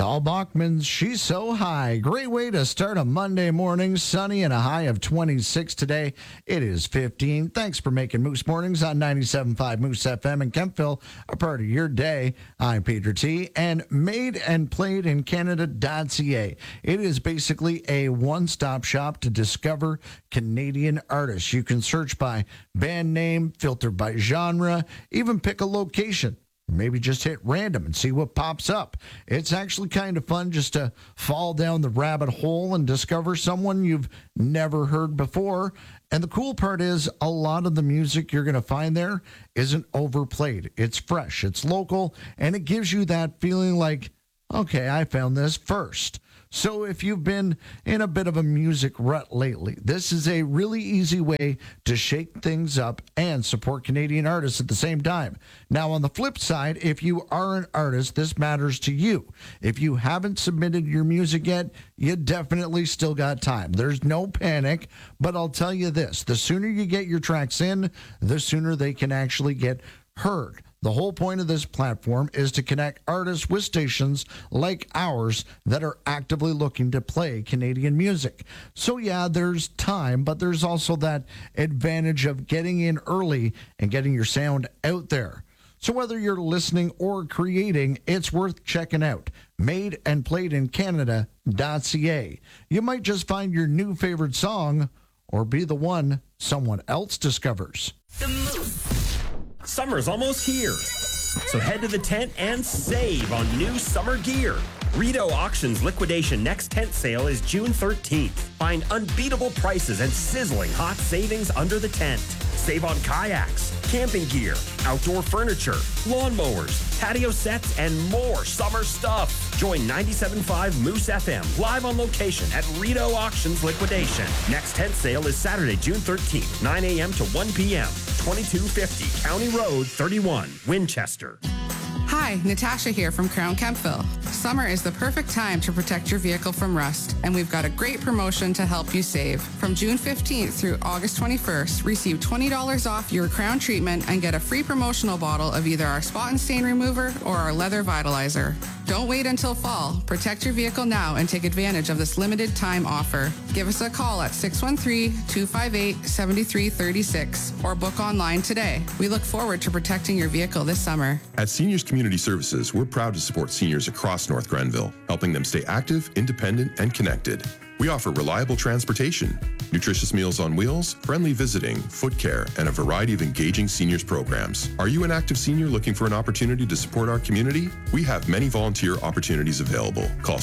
Tal Bachman's She's So High. Great way to start a Monday morning. Sunny and a high of 26 today. It is 15. Thanks for making Moose Mornings on 97.5 Moose FM in Kempville a part of your day. I'm Peter T. and Made and Played in Canada.ca. It is basically a one-stop shop to discover Canadian artists. You can search by band name, filter by genre, even pick a location. Maybe just hit random and see what pops up. It's actually kind of fun just to fall down the rabbit hole and discover someone you've never heard before. And the cool part is a lot of the music you're going to find there isn't overplayed. It's fresh, it's local, and it gives you that feeling like, okay, I found this first. So if you've been in a bit of a music rut lately, this is a really easy way to shake things up and support Canadian artists at the same time. Now, on the flip side, if you are an artist, this matters to you. If you haven't submitted your music yet, you definitely still got time. There's no panic, but I'll tell you this, the sooner you get your tracks in, the sooner they can actually get heard. The whole point of this platform is to connect artists with stations like ours that are actively looking to play Canadian music. So yeah, there's time, but there's also that advantage of getting in early and getting your sound out there. So whether you're listening or creating, it's worth checking out. Made and Played in Canada.ca. You might just find your new favorite song or be the one someone else discovers. The Moose. Summer's almost here, so head to the tent and save on new summer gear. Rideau Auctions Liquidation Next Tent Sale is June 13th. Find unbeatable prices and sizzling hot savings under the tent. Save on kayaks, camping gear, outdoor furniture, lawnmowers, patio sets, and more summer stuff. Join 97.5 Moose FM live on location at Rideau Auctions Liquidation. Next tent sale is Saturday, June 13th, 9 a.m. to 1 p.m. 2250 County Road 31, Winchester. Hi, Natasha here from Crown Kempville. Summer is the perfect time to protect your vehicle from rust, and we've got a great promotion to help you save. From June 15th through August 21st, receive $20 off your Crown treatment and get a free promotional bottle of either our spot and stain remover or our leather vitalizer. Don't wait until fall. Protect your vehicle now and take advantage of this limited time offer. Give us a call at 613-258-7336 or book online today. We look forward to protecting your vehicle this summer. At Seniors Community Services, we're proud to support seniors across North Grenville, helping them stay active, independent, and connected. We offer reliable transportation, nutritious meals on wheels, friendly visiting, foot care, and a variety of engaging seniors programs. Are you an active senior looking for an opportunity to support our community? We have many volunteer opportunities available. Call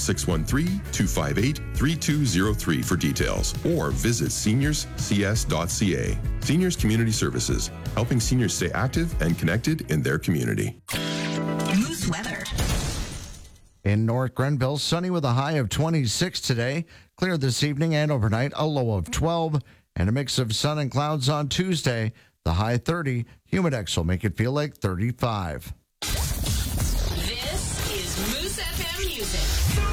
613-258-3203 for details or visit seniorscs.ca. Seniors Community Services, helping seniors stay active and connected in their community. Moose weather. In North Grenville, sunny with a high of 26 today. Clear this evening and overnight, a low of 12. And a mix of sun and clouds on Tuesday. The high 30. Humidex will make it feel like 35.